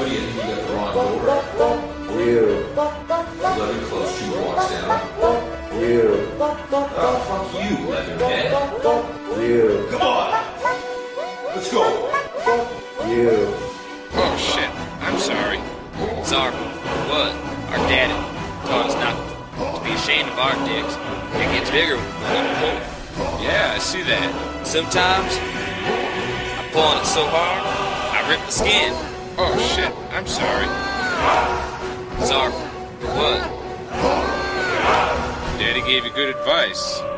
somebody and you got the wrong door. You. 11 close, she walks down. You. Oh, fuck you, Leatherhead. You. Come on! Let's go! You. Oh shit, I'm sorry. Zarf, what? Our daddy taught us not to be ashamed of our dicks. It gets bigger when I'm pulling. Yeah, I see that. Sometimes I'm pulling it so hard, I rip the skin. Oh shit, I'm sorry. Zarf, for what? Daddy gave you good advice.